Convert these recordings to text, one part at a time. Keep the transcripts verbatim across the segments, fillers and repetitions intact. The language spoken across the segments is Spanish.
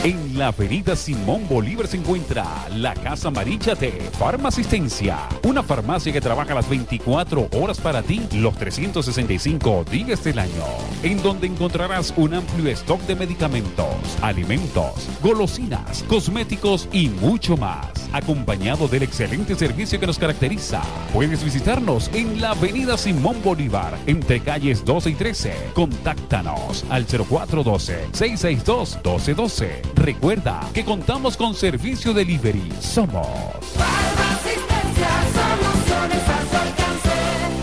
En la avenida Simón Bolívar se encuentra la Casa Amarilla de Farmacistencia, una farmacia que trabaja las veinticuatro horas para ti, los trescientos sesenta y cinco días del año, en donde encontrarás un amplio stock de medicamentos, alimentos, golosinas, cosméticos y mucho más, acompañado del excelente servicio que nos caracteriza. Puedes visitarnos en la avenida Simón Bolívar, entre calles doce y trece. Contáctanos al cero cuatro uno dos, seis seis dos, uno dos uno dos. Recuerda que contamos con servicio delivery. Somos Farmacistencia, soluciones a su alcance.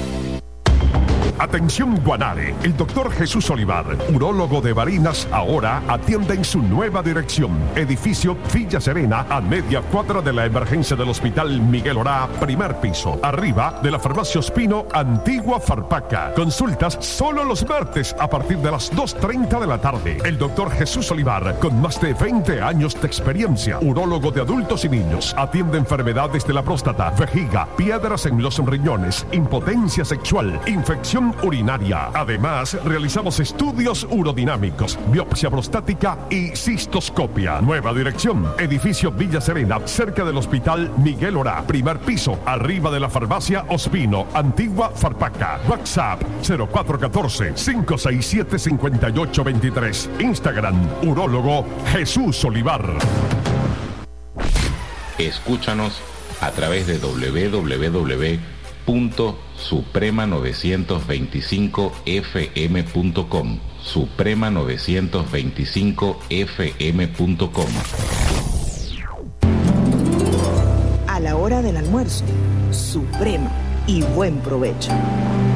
Atención Guanare, el doctor Jesús Olivar, urólogo de Barinas, ahora atiende en su nueva dirección. Edificio Villa Serena, a media cuadra de la emergencia del Hospital Miguel Orá, primer piso. Arriba de la Farmacia Ospino, Antigua Farpaca. Consultas solo los martes a partir de las dos treinta de la tarde. El doctor Jesús Olivar, con más de veinte años de experiencia, urólogo de adultos y niños, atiende enfermedades de la próstata, vejiga, piedras en los riñones, impotencia sexual, infección urinaria. Además, realizamos estudios urodinámicos, biopsia prostática y cistoscopia. Nueva dirección, edificio Villa Serena, cerca del Hospital Miguel Orá, primer piso, arriba de la Farmacia Ospino, Antigua Farpaca. WhatsApp cero cuatro uno cuatro, cinco seis siete, cinco ocho dos tres. Instagram, urólogo Jesús Olivar. Escúchanos a través de doble u doble u doble u punto suprema novecientos veinticinco f m punto com, suprema novecientos veinticinco f m punto com. A la hora del almuerzo, suprema y buen provecho.